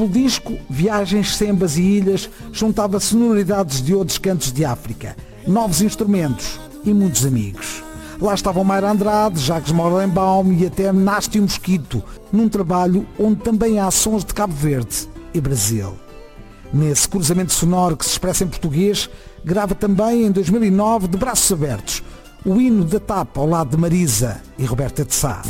O disco Viagens, Sembas e Ilhas juntava sonoridades de outros cantos de África, novos instrumentos e muitos amigos. Lá estavam Mayra Andrade, Jacques Morelenbaum e até Nástio Mosquito, num trabalho onde também há sons de Cabo Verde e Brasil. Nesse cruzamento sonoro que se expressa em português, grava também em 2009, de braços abertos, o hino da TAP ao lado de Marisa e Roberta de Sá.